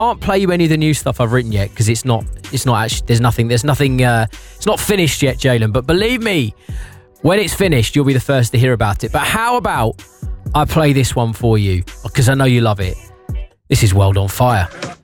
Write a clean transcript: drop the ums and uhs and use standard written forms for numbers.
can't play you any of the new stuff I've written yet because it's not actually, there's nothing, it's not finished yet, Jalen. But believe me, when it's finished, you'll be the first to hear about it. But how about I play this one for you because I know you love it. This is World on Fire.